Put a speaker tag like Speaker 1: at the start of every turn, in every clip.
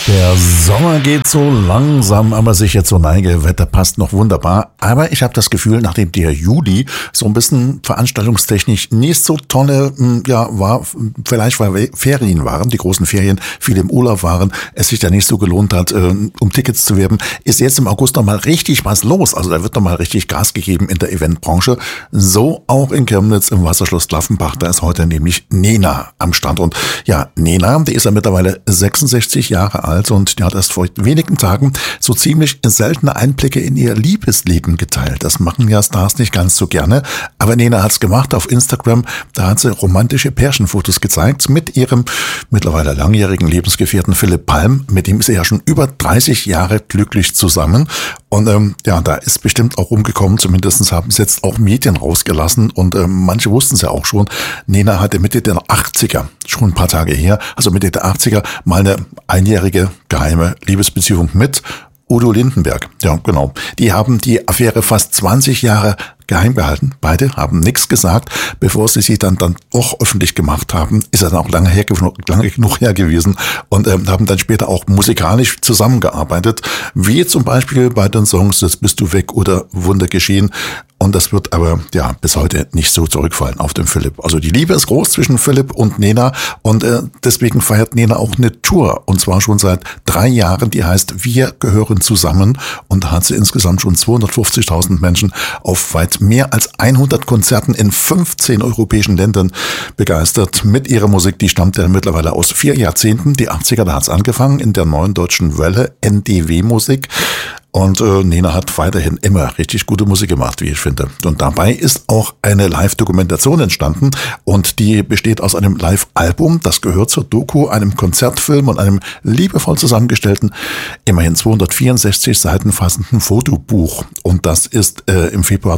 Speaker 1: Der Sommer geht so langsam, aber sicher zur Neige. Wetter passt noch wunderbar. Aber ich habe das Gefühl, nachdem der Juli so ein bisschen veranstaltungstechnisch nicht so tolle, war, vielleicht weil Ferien waren, die großen Ferien, viele im Urlaub waren, es sich da nicht so gelohnt hat, um Tickets zu werben, ist jetzt im August noch mal richtig was los. Also da wird noch mal richtig Gas gegeben in der Eventbranche. So auch in Chemnitz im Wasserschloss Klaffenbach. Da ist heute nämlich Nena am Start. Und ja, Nena, die ist ja mittlerweile 66 Jahre alt. Und die hat erst vor wenigen Tagen so ziemlich seltene Einblicke in ihr Liebesleben geteilt. Das machen ja Stars nicht ganz so gerne. Aber Nena hat's gemacht auf Instagram. Da hat sie romantische Pärchenfotos gezeigt mit ihrem mittlerweile langjährigen Lebensgefährten Philipp Palm. Mit dem ist sie ja schon über 30 Jahre glücklich zusammen. Und da ist bestimmt auch rumgekommen, zumindest haben es jetzt auch Medien rausgelassen. Und manche wussten es ja auch schon. Nena hatte Mitte der 80er, schon ein paar Tage her, also Mitte der 80er, mal eine einjährige geheime Liebesbeziehung mit Udo Lindenberg. Ja, genau. Die haben die Affäre fast 20 Jahre geheim gehalten. Beide haben nichts gesagt, bevor sie dann auch öffentlich gemacht haben. Ist ja dann auch lange genug her gewesen und haben dann später auch musikalisch zusammengearbeitet, wie zum Beispiel bei den Songs Jetzt bist du weg oder Wunder geschehen. Und das wird aber bis heute nicht so zurückfallen auf den Philipp. Also die Liebe ist groß zwischen Philipp und Nena und deswegen feiert Nena auch eine Tour und zwar schon seit 3 Jahren. Die heißt Wir gehören zusammen und da hat sie insgesamt schon 250.000 Menschen auf weit mehr als 100 Konzerten in 15 europäischen Ländern begeistert mit ihrer Musik. Die stammt ja mittlerweile aus 4 Jahrzehnten. Die 80er, da hat es angefangen in der Neuen Deutschen Welle, NDW-Musik. Und Nena hat weiterhin immer richtig gute Musik gemacht, wie ich finde. Und dabei ist auch eine Live-Dokumentation entstanden und die besteht aus einem Live-Album. Das gehört zur Doku, einem Konzertfilm und einem liebevoll zusammengestellten, immerhin 264 Seiten fassenden Fotobuch. Und das ist im Februar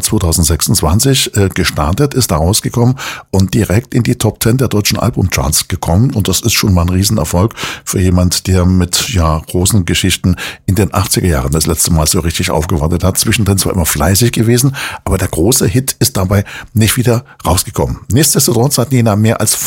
Speaker 1: 2026 gestartet, ist da rausgekommen und direkt in die Top 10 der deutschen Albumcharts gekommen. Und das ist schon mal ein Riesenerfolg für jemand, der mit großen Geschichten in den 80er Jahren das letzte Mal so richtig aufgewartet hat. Zwischendrin zwar immer fleißig gewesen, aber der große Hit ist dabei nicht wieder rausgekommen. Nichtsdestotrotz hat Nena mehr als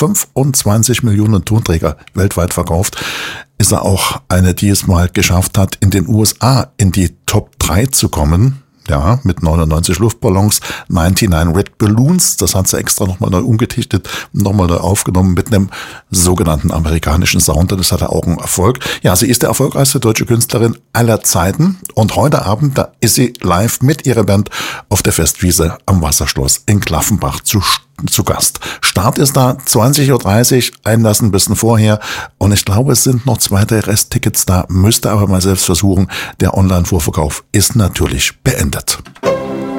Speaker 1: 25 Millionen Tonträger weltweit verkauft. Ist er auch eine, die es mal geschafft hat, in den USA in die Top 3 zu kommen. Ja, mit 99 Luftballons, 99 Red Balloons, das hat sie extra nochmal neu umgedichtet, nochmal neu aufgenommen mit einem sogenannten amerikanischen Sound, das hat auch einen Erfolg. Ja, sie ist die erfolgreichste deutsche Künstlerin aller Zeiten und heute Abend, da ist sie live mit ihrer Band auf der Festwiese am Wasserschloss in Klaffenbach zu Gast. Start ist da 20.30 Uhr, Einlassen ein bisschen vorher und ich glaube, es sind noch 2 Resttickets da, müsste aber mal selbst versuchen. Der Online-Vorverkauf ist natürlich beendet.